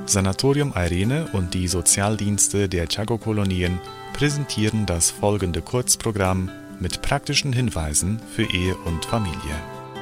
Sanatorium Irene und die Sozialdienste der Tchago-Kolonien präsentieren das folgende Kurzprogramm mit praktischen Hinweisen für Ehe und Familie.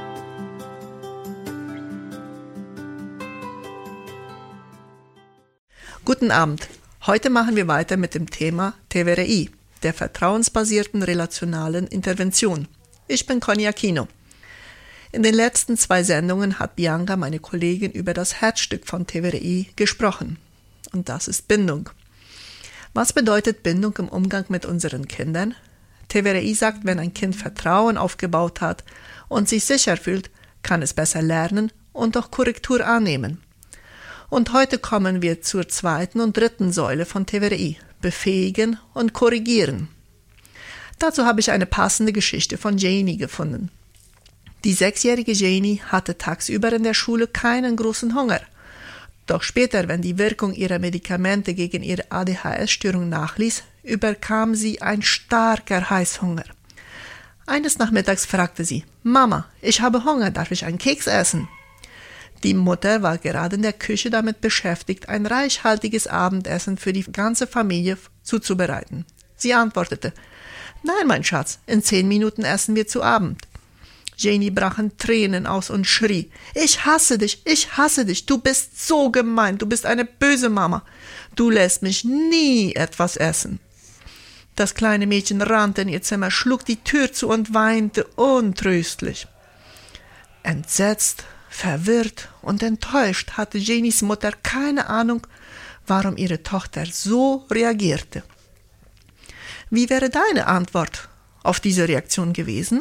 Guten Abend. Heute machen wir weiter mit dem Thema TVRI, der vertrauensbasierten relationalen Intervention. Ich bin Conny Aquino. In den letzten 2 Sendungen hat Bianca, meine Kollegin, über das Herzstück von TVRI gesprochen. Und das ist Bindung. Was bedeutet Bindung im Umgang mit unseren Kindern? TVRI sagt, wenn ein Kind Vertrauen aufgebaut hat und sich sicher fühlt, kann es besser lernen und auch Korrektur annehmen. Und heute kommen wir zur 2. und 3. Säule von TVRI, befähigen und korrigieren. Dazu habe ich eine passende Geschichte von Janie gefunden. Die 6-jährige Janie hatte tagsüber in der Schule keinen großen Hunger. Doch später, wenn die Wirkung ihrer Medikamente gegen ihre ADHS-Störung nachließ, überkam sie ein starker Heißhunger. Eines Nachmittags fragte sie: »Mama, ich habe Hunger, darf ich einen Keks essen?« Die Mutter war gerade in der Küche damit beschäftigt, ein reichhaltiges Abendessen für die ganze Familie zuzubereiten. Sie antwortete: »Nein, mein Schatz, in 10 Minuten essen wir zu Abend.« Janie brach in Tränen aus und schrie: ich hasse dich, du bist so gemein, du bist eine böse Mama. Du lässt mich nie etwas essen.« Das kleine Mädchen rannte in ihr Zimmer, schlug die Tür zu und weinte untröstlich. Entsetzt, verwirrt und enttäuscht hatte Janies Mutter keine Ahnung, warum ihre Tochter so reagierte. Wie wäre deine Antwort auf diese Reaktion gewesen?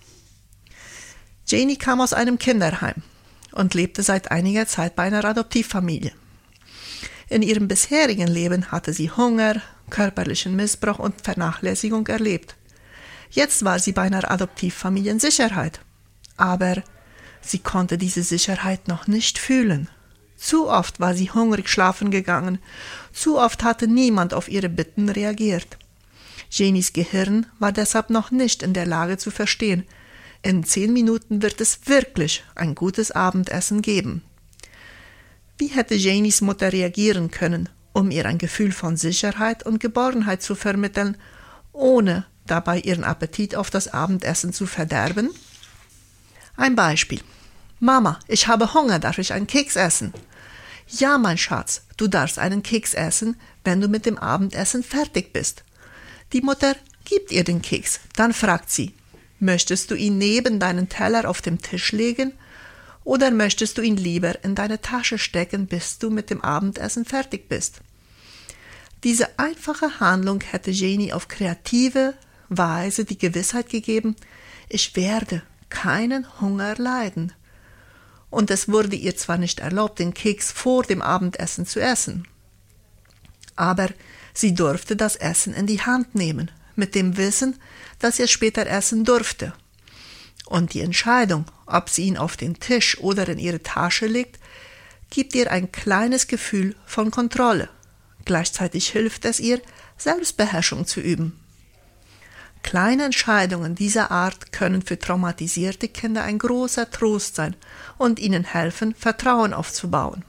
Janie kam aus einem Kinderheim und lebte seit einiger Zeit bei einer Adoptivfamilie. In ihrem bisherigen Leben hatte sie Hunger, körperlichen Missbrauch und Vernachlässigung erlebt. Jetzt war sie bei einer Adoptivfamilie in Sicherheit. Aber sie konnte diese Sicherheit noch nicht fühlen. Zu oft war sie hungrig schlafen gegangen. Zu oft hatte niemand auf ihre Bitten reagiert. Janies Gehirn war deshalb noch nicht in der Lage zu verstehen: in 10 Minuten wird es wirklich ein gutes Abendessen geben. Wie hätte Janies Mutter reagieren können, um ihr ein Gefühl von Sicherheit und Geborgenheit zu vermitteln, ohne dabei ihren Appetit auf das Abendessen zu verderben? Ein Beispiel: »Mama, ich habe Hunger, darf ich einen Keks essen?« »Ja, mein Schatz, du darfst einen Keks essen, wenn du mit dem Abendessen fertig bist.« Die Mutter gibt ihr den Keks, dann fragt sie: »Möchtest du ihn neben deinen Teller auf dem Tisch legen oder möchtest du ihn lieber in deine Tasche stecken, bis du mit dem Abendessen fertig bist?« Diese einfache Handlung hätte Janie auf kreative Weise die Gewissheit gegeben: ich werde keinen Hunger leiden. Und es wurde ihr zwar nicht erlaubt, den Keks vor dem Abendessen zu essen, aber sie durfte das Essen in die Hand nehmen, mit dem Wissen, dass sie es später essen durfte. Und die Entscheidung, ob sie ihn auf den Tisch oder in ihre Tasche legt, gibt ihr ein kleines Gefühl von Kontrolle. Gleichzeitig hilft es ihr, Selbstbeherrschung zu üben. Kleine Entscheidungen dieser Art können für traumatisierte Kinder ein großer Trost sein und ihnen helfen, Vertrauen aufzubauen.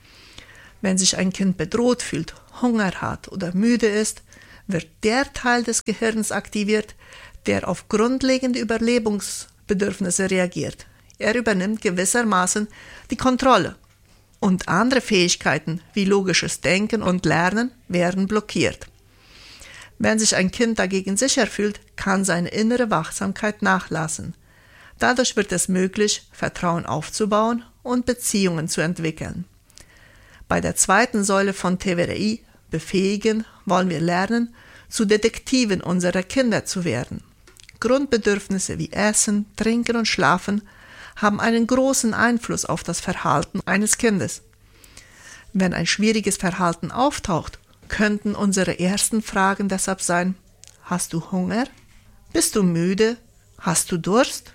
Wenn sich ein Kind bedroht fühlt, Hunger hat oder müde ist, wird der Teil des Gehirns aktiviert, der auf grundlegende Überlebensbedürfnisse reagiert. Er übernimmt gewissermaßen die Kontrolle und andere Fähigkeiten wie logisches Denken und Lernen werden blockiert. Wenn sich ein Kind dagegen sicher fühlt, kann seine innere Wachsamkeit nachlassen. Dadurch wird es möglich, Vertrauen aufzubauen und Beziehungen zu entwickeln. Bei der 2. Säule von TVRI, befähigen, wollen wir lernen, zu Detektiven unserer Kinder zu werden. Grundbedürfnisse wie Essen, Trinken und Schlafen haben einen großen Einfluss auf das Verhalten eines Kindes. Wenn ein schwieriges Verhalten auftaucht, könnten unsere ersten Fragen deshalb sein: Hast du Hunger? Bist du müde? Hast du Durst?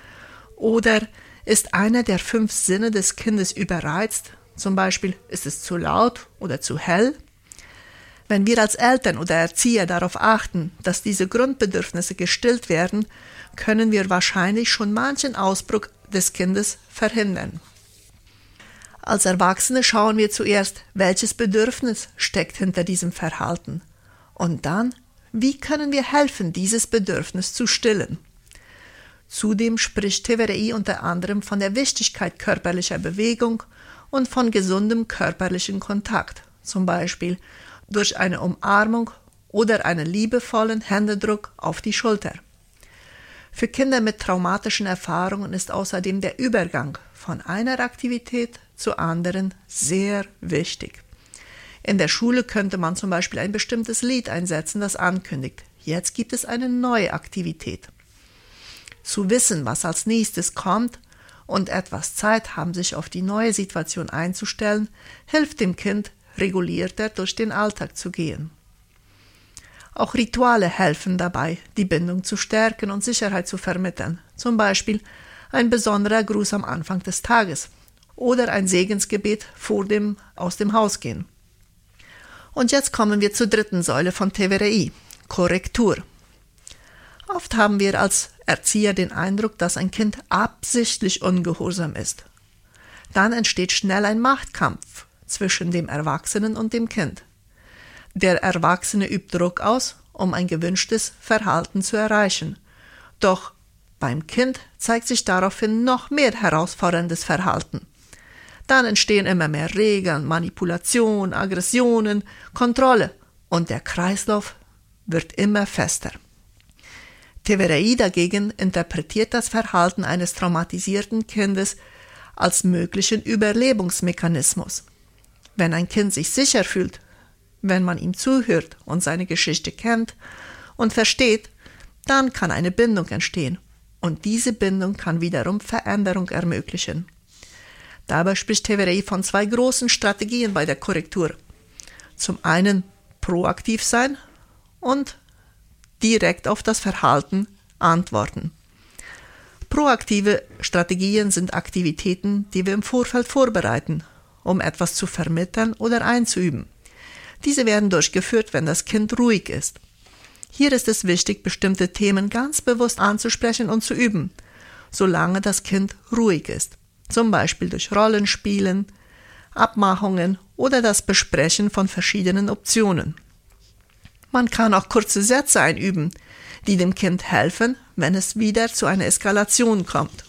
Oder ist einer der 5 Sinne des Kindes überreizt? Zum Beispiel, ist es zu laut oder zu hell? Wenn wir als Eltern oder Erzieher darauf achten, dass diese Grundbedürfnisse gestillt werden, können wir wahrscheinlich schon manchen Ausbruch des Kindes verhindern. Als Erwachsene schauen wir zuerst, welches Bedürfnis steckt hinter diesem Verhalten. Und dann, wie können wir helfen, dieses Bedürfnis zu stillen? Zudem spricht TVRI unter anderem von der Wichtigkeit körperlicher Bewegung und von gesundem körperlichen Kontakt, zum Beispiel durch eine Umarmung oder einen liebevollen Händedruck auf die Schulter. Für Kinder mit traumatischen Erfahrungen ist außerdem der Übergang von einer Aktivität zur anderen sehr wichtig. In der Schule könnte man zum Beispiel ein bestimmtes Lied einsetzen, das ankündigt, jetzt gibt es eine neue Aktivität. Zu wissen, was als nächstes kommt und etwas Zeit haben, sich auf die neue Situation einzustellen, hilft dem Kind, regulierter durch den Alltag zu gehen. Auch Rituale helfen dabei, die Bindung zu stärken und Sicherheit zu vermitteln. Zum Beispiel ein besonderer Gruß am Anfang des Tages oder ein Segensgebet vor dem Aus dem Haus gehen. Und jetzt kommen wir zur dritten Säule von TVRI, Korrektur. Oft haben wir als Erzieher den Eindruck, dass ein Kind absichtlich ungehorsam ist. Dann entsteht schnell ein Machtkampf zwischen dem Erwachsenen und dem Kind. Der Erwachsene übt Druck aus, um ein gewünschtes Verhalten zu erreichen. Doch beim Kind zeigt sich daraufhin noch mehr herausforderndes Verhalten. Dann entstehen immer mehr Regeln, Manipulation, Aggressionen, Kontrolle und der Kreislauf wird immer fester. TVRI dagegen interpretiert das Verhalten eines traumatisierten Kindes als möglichen Überlebensmechanismus. Wenn ein Kind sich sicher fühlt, wenn man ihm zuhört und seine Geschichte kennt und versteht, dann kann eine Bindung entstehen und diese Bindung kann wiederum Veränderung ermöglichen. Dabei spricht TVRI von 2 großen Strategien bei der Korrektur. Zum einen proaktiv sein und direkt auf das Verhalten antworten. Proaktive Strategien sind Aktivitäten, die wir im Vorfeld vorbereiten, um etwas zu vermitteln oder einzuüben. Diese werden durchgeführt, wenn das Kind ruhig ist. Hier ist es wichtig, bestimmte Themen ganz bewusst anzusprechen und zu üben, solange das Kind ruhig ist. Zum Beispiel durch Rollenspielen, Abmachungen oder das Besprechen von verschiedenen Optionen. Man kann auch kurze Sätze einüben, die dem Kind helfen, wenn es wieder zu einer Eskalation kommt.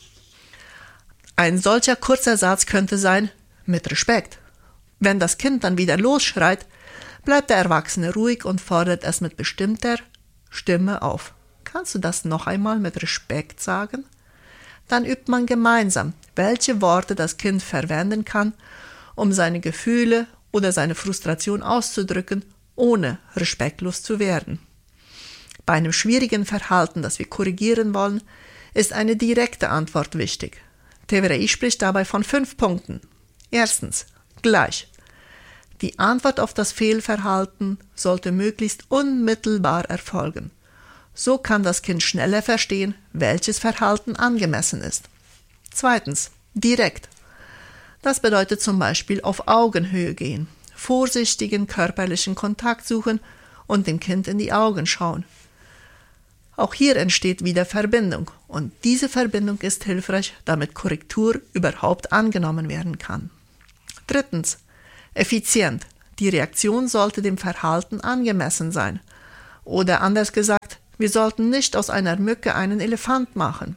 Ein solcher kurzer Satz könnte sein, mit Respekt. Wenn das Kind dann wieder losschreit, bleibt der Erwachsene ruhig und fordert es mit bestimmter Stimme auf. Kannst du das noch einmal mit Respekt sagen? Dann übt man gemeinsam, welche Worte das Kind verwenden kann, um seine Gefühle oder seine Frustration auszudrücken, ohne respektlos zu werden. Bei einem schwierigen Verhalten, das wir korrigieren wollen, ist eine direkte Antwort wichtig. TVRI spricht dabei von 5 Punkten. Erstens, gleich. Die Antwort auf das Fehlverhalten sollte möglichst unmittelbar erfolgen. So kann das Kind schneller verstehen, welches Verhalten angemessen ist. Zweitens, direkt. Das bedeutet zum Beispiel auf Augenhöhe gehen, vorsichtigen körperlichen Kontakt suchen und dem Kind in die Augen schauen. Auch hier entsteht wieder Verbindung und diese Verbindung ist hilfreich, damit Korrektur überhaupt angenommen werden kann. Drittens, effizient. Die Reaktion sollte dem Verhalten angemessen sein. Oder anders gesagt, wir sollten nicht aus einer Mücke einen Elefant machen.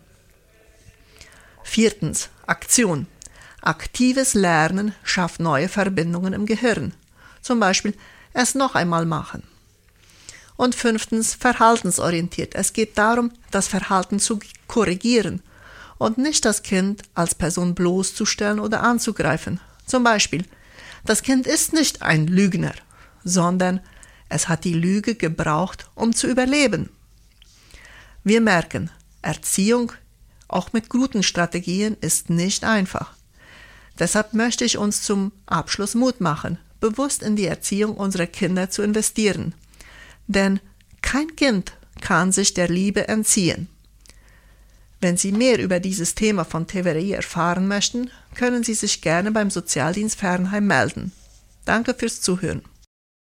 Viertens, Aktion. Aktives Lernen schafft neue Verbindungen im Gehirn. Zum Beispiel es noch einmal machen. Und 5. verhaltensorientiert. Es geht darum, das Verhalten zu korrigieren und nicht das Kind als Person bloßzustellen oder anzugreifen. Zum Beispiel, das Kind ist nicht ein Lügner, sondern es hat die Lüge gebraucht, um zu überleben. Wir merken, Erziehung, auch mit guten Strategien, ist nicht einfach. Deshalb möchte ich uns zum Abschluss Mut machen, bewusst in die Erziehung unserer Kinder zu investieren. Denn kein Kind kann sich der Liebe entziehen. Wenn Sie mehr über dieses Thema von TVRI erfahren möchten, können Sie sich gerne beim Sozialdienst Fernheim melden. Danke fürs Zuhören.